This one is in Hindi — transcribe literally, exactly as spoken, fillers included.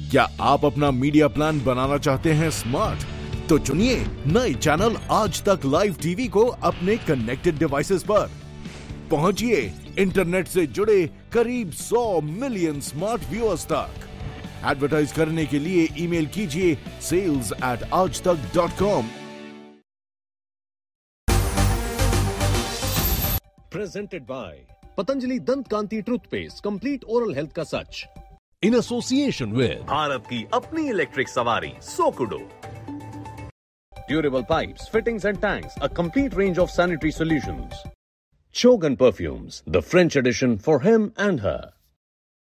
क्या आप अपना मीडिया प्लान बनाना चाहते हैं स्मार्ट? तो चुनिए नए चैनल आज तक लाइव टीवी को अपने कनेक्टेड डिवाइसेस पर। पहुंचिए इंटरनेट से जुड़े करीब सौ मिलियन स्मार्ट व्यूअर्स तक। एडवर्टाइज करने के लिए ईमेल कीजिए सेल्स एट आज तक dot com. Presented by Patanjali Dant Kanti Toothpaste, complete oral health का सच। In association with भारत की अपनी इलेक्ट्रिक सवारी सोकुडो। Durable pipes, fittings and tanks, a complete range of sanitary solutions. Chogan Perfumes, the French edition for him and her.